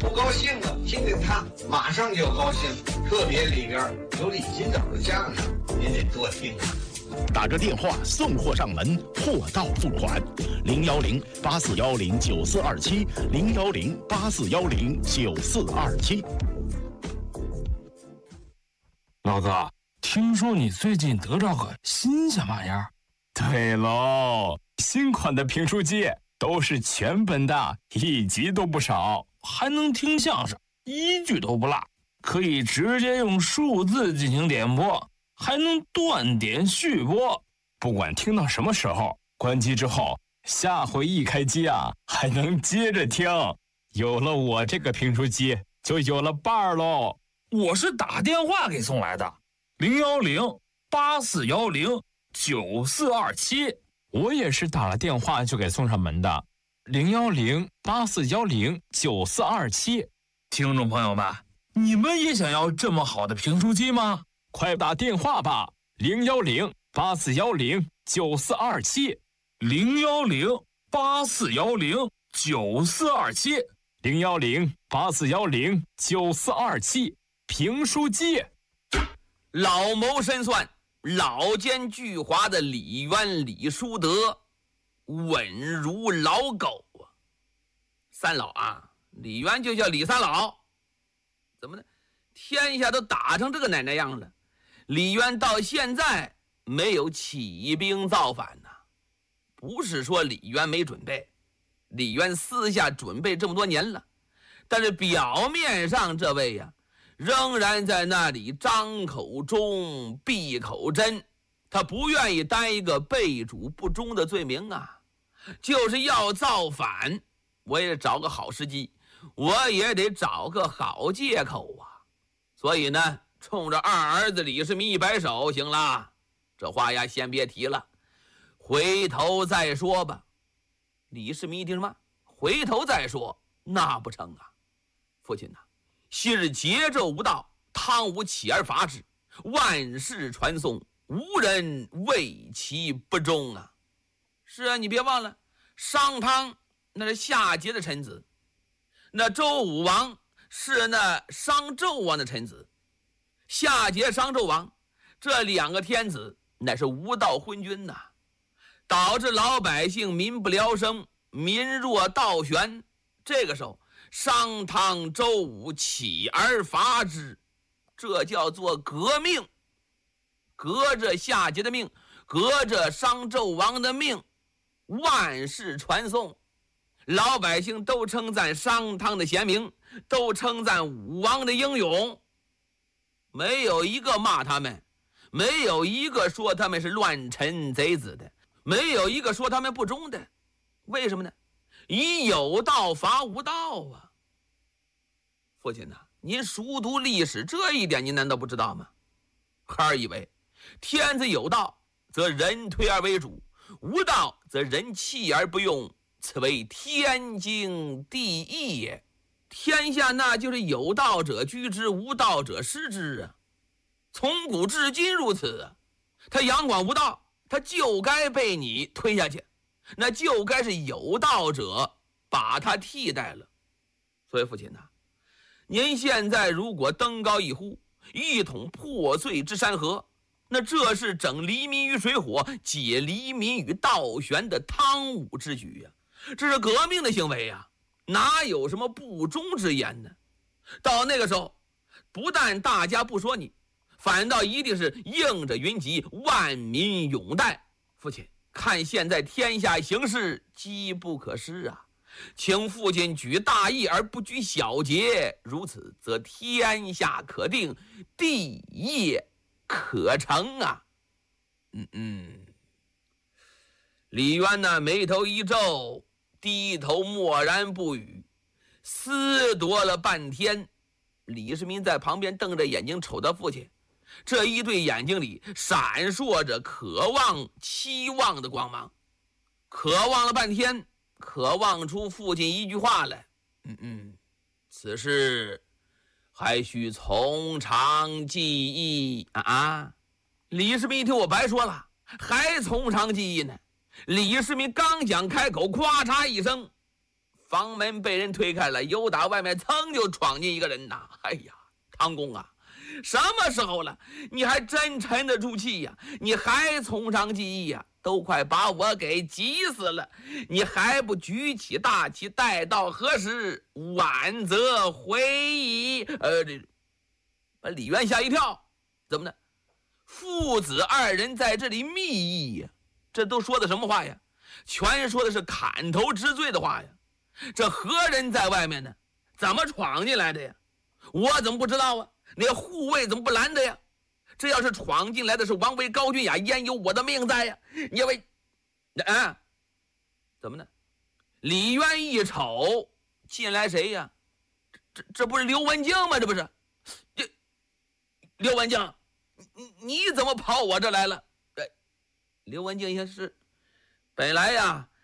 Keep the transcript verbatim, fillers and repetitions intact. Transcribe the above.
不高兴了，听见他马上就高兴。特别里边有李金斗的相声，您得多听啊。 打着电话送货上门，货到付款，零幺零八四幺零九四二七，零幺零八四幺零九四二七。 老哥，听说你最近得着个新鲜玩意儿？ 对喽，新款的评书机都是全本的，一集都不少， 还能听相声，一句都不落，可以直接用数字进行点播，还能断点续播。 不管听到什么时候，关机之后，下回一开机啊，还能接着听。有了我这个评书机，就有了伴儿喽。 我是打电话给送来的，零幺零八四幺零九四二七。 我也是打了电话就给送上门的，零幺零八四幺零九四二七。 听众朋友们，你们也想要这么好的评书机吗？ 快打电话吧，零幺零八四幺零九四二七， 零幺零八四幺零九四二七， 零幺零八四幺零九四二七。评书机， 老谋深算、老奸巨猾的李渊、李叔德，稳如老狗啊！三老啊，李渊就叫李三老。怎么呢？天下都打成这个奶奶样了，李渊到现在没有起兵造反呢。不是说李渊没准备，李渊私下准备这么多年了，但是表面上这位呀、啊。仍然在那里张口忠闭口真，他不愿意担一个背主不忠的罪名啊！就是要造反，我也找个好时机，我也得找个好借口啊！所以呢，冲着二儿子李世民一摆手，行了，这话呀先别提了，回头再说吧。李世民一听什么？回头再说，那不成啊！父亲呐、啊，昔日桀纣无道，汤武起而伐之，万世传颂，无人为其不忠啊！是啊，你别忘了，商汤那是夏桀的臣子，那周武王是那商纣王的臣子，夏桀、商纣王这两个天子乃是无道昏君呐、啊，导致老百姓民不聊生，民弱道悬。这个时候商汤周武起而伐之，这叫做革命，革着夏桀的命，革着商纣王的命，万世传颂，老百姓都称赞商汤的贤明，都称赞武王的英勇，没有一个骂他们，没有一个说他们是乱臣贼子的，没有一个说他们不忠的。为什么呢？以有道伐无道啊！父亲呐、啊，您熟读历史，这一点您难道不知道吗？孩儿以为，天子有道，则人推而为主；无道，则人弃而不用。此为天经地义也。天下那就是有道者居之，无道者失之啊！从古至今如此啊！他杨广无道，他就该被你推下去。那就该是有道者把他替代了。所以父亲呐、啊，您现在如果登高一呼，一统破碎之山河，那这是整黎民于水火，解黎民于倒悬的汤武之举呀、啊，这是革命的行为呀、啊，哪有什么不忠之言呢？到那个时候，不但大家不说你，反倒一定是应着云集，万民拥戴。父亲，看现在天下形势，机不可失啊！请父亲举大义而不举小节，如此则天下可定，地业可成啊！嗯嗯。李渊呢，眉头一皱，低头默然不语，思夺了半天。李世民在旁边瞪着眼睛瞅他父亲，这一对眼睛里闪烁着渴望、期望的光芒，渴望了半天，渴望出父亲一句话来：嗯嗯，此事还需从长计议啊啊！李世民一听，我白说了，还从长计议呢。李世民刚想开口，咵嚓一声， 房门被人推开了，由打外面噌就闯进一个人呐！哎呀，唐公啊，什么时候了，你还真沉得住气呀？你还从长计议呀？都快把我给急死了！你还不举起大旗，待到何时？晚则回矣。呃，这把李渊吓一跳，怎么呢？父子二人在这里密议呀，这都说的什么话呀？全说的是砍头之罪的话呀！这何人在外面呢？怎么闯进来的呀？我怎么不知道啊？那护卫怎么不拦的呀？这要是闯进来的是王维、高君雅，焉有我的命在呀？因为，啊，怎么呢？李渊一瞅，进来谁呀？这这不是刘文静吗？这不是，这刘文静，你你怎么跑我这来了？哎，刘文静也是，本来呀。